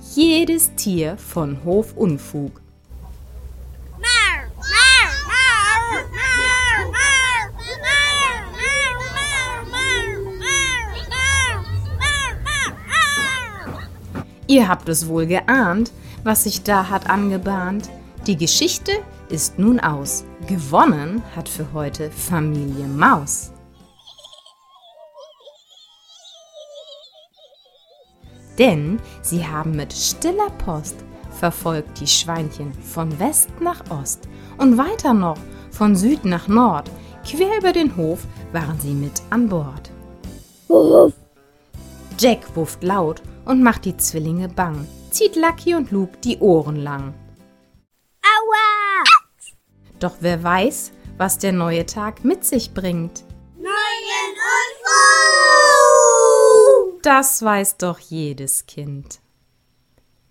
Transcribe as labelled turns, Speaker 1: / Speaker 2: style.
Speaker 1: jedes Tier von Hofunfug. Ihr habt es wohl geahnt, was sich da hat angebahnt. Die Geschichte ist nun aus. Gewonnen hat für heute Familie Maus. Denn sie haben mit stiller Post verfolgt die Schweinchen von West nach Ost und weiter noch von Süd nach Nord. Quer über den Hof waren sie mit an Bord. Jack wufft laut und macht die Zwillinge bang, zieht Lucky und Luke die Ohren lang.
Speaker 2: Aua!
Speaker 1: Doch wer weiß, was der neue Tag mit sich bringt.
Speaker 2: Neuen Unfug!
Speaker 1: Das weiß doch jedes Kind.